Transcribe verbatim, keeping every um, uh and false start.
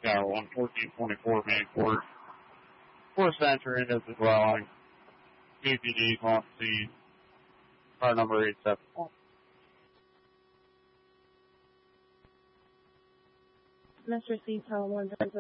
Yeah, one fourteen twenty-four main court. Forced enter into the dwelling. K P D wants to see car number eight seven one. Mister C, Tower one zero zero